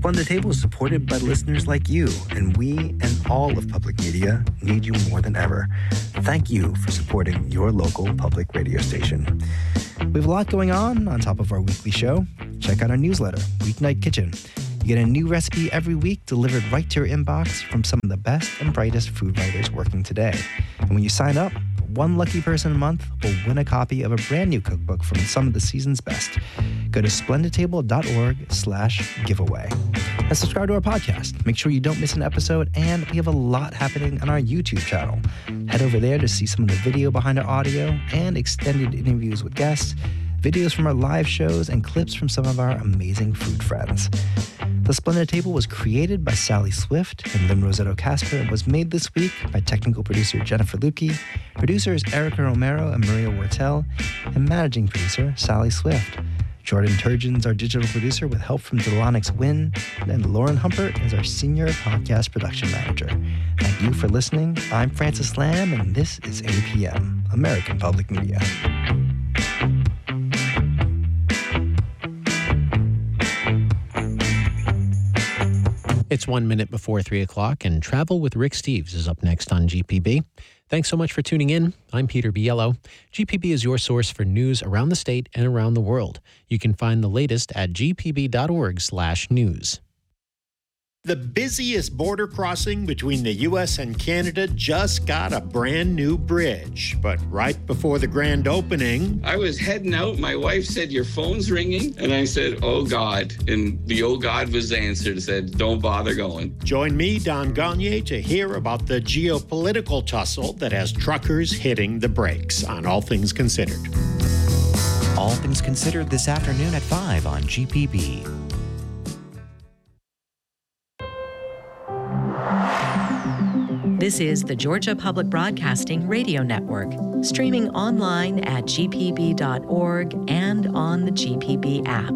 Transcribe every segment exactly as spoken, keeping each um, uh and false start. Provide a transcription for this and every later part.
Splendid Table is supported by listeners like you, and we and all of public media need you more than ever. Thank you for supporting your local public radio station. We have a lot going on on top of our weekly show. Check out our newsletter, Weeknight Kitchen. You get a new recipe every week delivered right to your inbox from some of the best and brightest food writers working today. And when you sign up, one lucky person a month will win a copy of a brand new cookbook from some of the season's best. Go to splendidtable.org slash giveaway. And subscribe to our podcast. Make sure you don't miss an episode, and we have a lot happening on our YouTube channel. Head over there to see some of the video behind our audio and extended interviews with guests, videos from our live shows, and clips from some of our amazing food friends. The Splendid Table was created by Sally Swift and Lynn Rosetto Casper and was made this week by technical producer Jennifer Lukey, producers Erica Romero and Maria Wortel, and managing producer Sally Swift. Jordan Turgeon's our digital producer with help from Delonix Wynn, and Lauren Humpert is our senior podcast production manager. Thank you for listening. I'm Francis Lamb, and this is A P M, American Public Media. It's one minute before three o'clock, and Travel with Rick Steves is up next on G P B. Thanks so much for tuning in. I'm Peter Biello. G P B is your source for news around the state and around the world. You can find the latest at gpb.org slash news. The busiest border crossing between the U S and Canada just got a brand new bridge. But right before the grand opening, I was heading out. My wife said, "Your phone's ringing." And I said, "Oh, God." And the "oh, God" was the answer that said, "Don't bother going." Join me, Don Gagné, to hear about the geopolitical tussle that has truckers hitting the brakes on All Things Considered. All Things Considered this afternoon at five on G P B. This is the Georgia Public Broadcasting Radio Network, streaming online at g p b dot org and on the G P B app.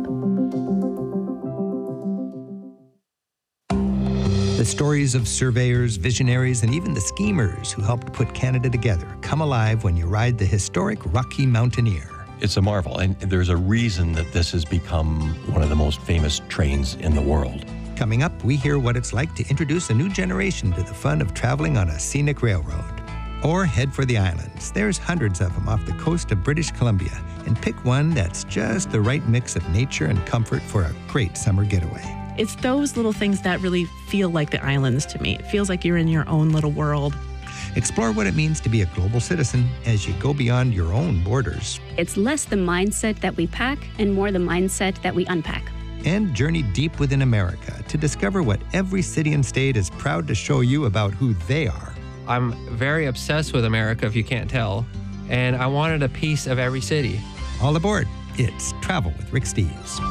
The stories of surveyors, visionaries, and even the schemers who helped put Canada together come alive when you ride the historic Rocky Mountaineer. It's a marvel, and there's a reason that this has become one of the most famous trains in the world. Coming up, we hear what it's like to introduce a new generation to the fun of traveling on a scenic railroad. Or head for the islands. There's hundreds of them off the coast of British Columbia, and pick one that's just the right mix of nature and comfort for a great summer getaway. It's those little things that really feel like the islands to me. It feels like you're in your own little world. Explore what it means to be a global citizen as you go beyond your own borders. It's less the mindset that we pack and more the mindset that we unpack. And journey deep within America to discover what every city and state is proud to show you about who they are. I'm very obsessed with America, if you can't tell, and I wanted a piece of every city. All aboard. It's Travel with Rick Steves.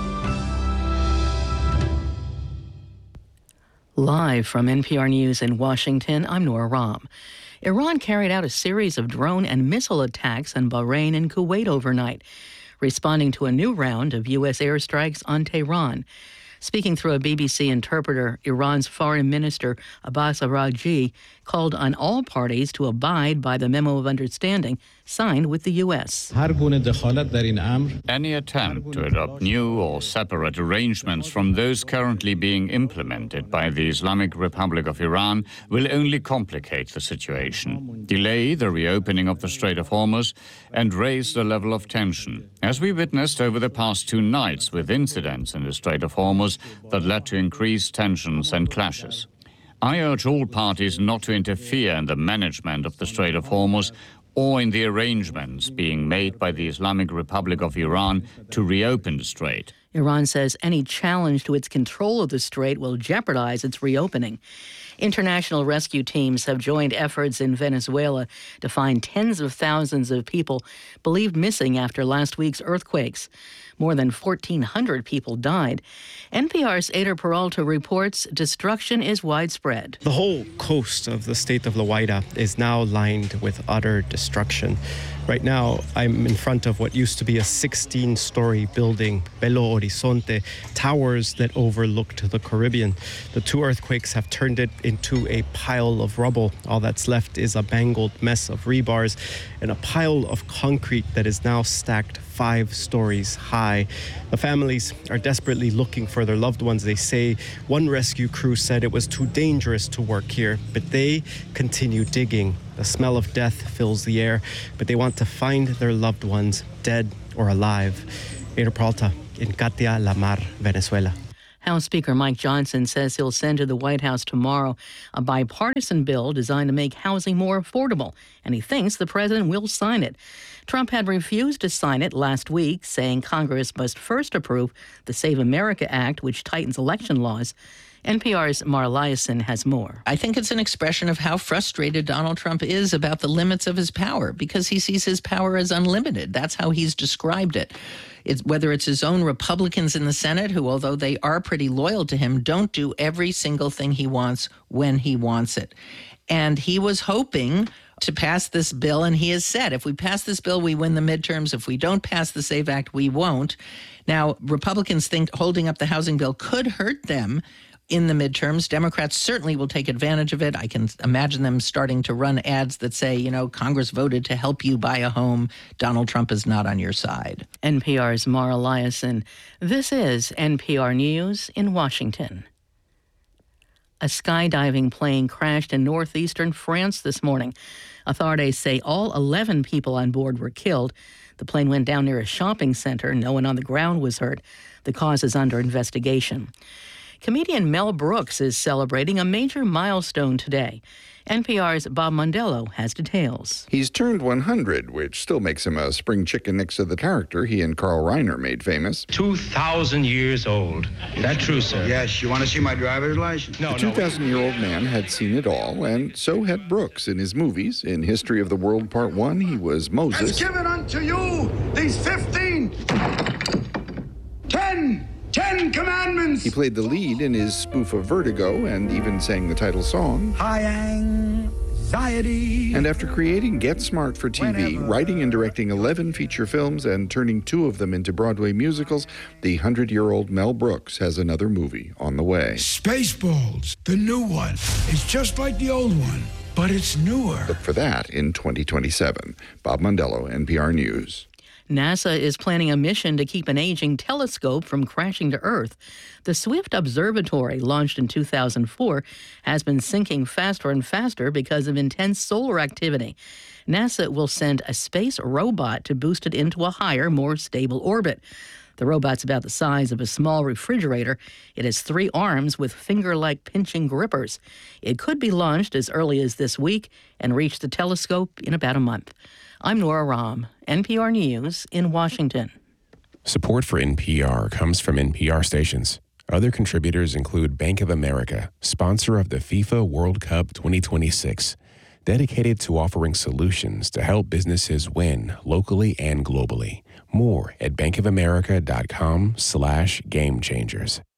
Live from N P R News in Washington, I'm Nora Rahm. Iran carried out a series of drone and missile attacks on Bahrain and Kuwait overnight, responding to a new round of U S airstrikes on Tehran. Speaking through a B B C interpreter, Iran's Foreign Minister Abbas Araghchi called on all parties to abide by the memo of understanding signed with the U S. Any attempt to adopt new or separate arrangements from those currently being implemented by the Islamic Republic of Iran will only complicate the situation, delay the reopening of the Strait of Hormuz, and raise the level of tension, as we witnessed over the past two nights with incidents in the Strait of Hormuz that led to increased tensions and clashes. I urge all parties not to interfere in the management of the Strait of Hormuz or in the arrangements being made by the Islamic Republic of Iran to reopen the strait. Iran says any challenge to its control of the strait will jeopardize its reopening. International rescue teams have joined efforts in Venezuela to find tens of thousands of people believed missing after last week's earthquakes. More than fourteen hundred people died. N P R's Ader Peralta reports destruction is widespread. The whole coast of the state of La Guaira is now lined with utter destruction. Right now, I'm in front of what used to be a sixteen-story building, Belo Horizonte, towers that overlooked the Caribbean. The two earthquakes have turned it into a pile of rubble. All that's left is a mangled mess of rebars and a pile of concrete that is now stacked five stories high. The families are desperately looking for their loved ones. They say one rescue crew said it was too dangerous to work here, but they continue digging. The smell of death fills the air, but they want to find their loved ones, dead or alive. Ada Peralta in Catia La Mar, Venezuela. House Speaker Mike Johnson says he'll send to the White House tomorrow a bipartisan bill designed to make housing more affordable, and he thinks the president will sign it. Trump had refused to sign it last week, saying Congress must first approve the Save America Act, which tightens election laws. N P R's Mara Liasson has more. I think it's an expression of how frustrated Donald Trump is about the limits of his power, because he sees his power as unlimited. That's how he's described it. It's, whether it's his own Republicans in the Senate, who, although they are pretty loyal to him, don't do every single thing he wants when he wants it. And he was hoping to pass this bill, and he has said, if we pass this bill, we win the midterms. If we don't pass the SAVE Act, we won't. Now, Republicans think holding up the housing bill could hurt them in the midterms. Democrats certainly will take advantage of it. I can imagine them starting to run ads that say, you know, Congress voted to help you buy a home. Donald Trump is not on your side. N P R's Mara Liasson. This is N P R News in Washington. A skydiving plane crashed in northeastern France this morning. Authorities say all eleven people on board were killed. The plane went down near a shopping center. No one on the ground was hurt. The cause is under investigation. Comedian Mel Brooks is celebrating a major milestone today. N P R's Bob Mondello has details. He's turned one hundred, which still makes him a spring chicken next to the character he and Carl Reiner made famous. two thousand years old. Is that true, sir? Yes. You want to see my driver's license? No, the two thousand-year-old no. man had seen it all, and so had Brooks in his movies. In History of the World Part One, he was Moses. Has given unto you these fifteen, ten, Ten Commandments! He played the lead in his spoof of Vertigo and even sang the title song. High anxiety. And after creating Get Smart for T V, Whenever. writing and directing eleven feature films, and turning two of them into Broadway musicals, the hundred-year-old Mel Brooks has another movie on the way. Spaceballs, the new one. It's just like the old one, but it's newer. Look for that in twenty twenty-seven. Bob Mondello, N P R News. NASA is planning a mission to keep an aging telescope from crashing to Earth. The Swift Observatory, launched in two thousand four, has been sinking faster and faster because of intense solar activity. NASA will send a space robot to boost it into a higher, more stable orbit. The robot's about the size of a small refrigerator. It has three arms with finger-like pinching grippers. It could be launched as early as this week and reach the telescope in about a month. I'm Nora Rahm, N P R News in Washington. Support for N P R comes from N P R stations. Other contributors include Bank of America, sponsor of the FIFA World Cup twenty twenty-six, dedicated to offering solutions to help businesses win locally and globally. More at bankofamerica.com slash game changers.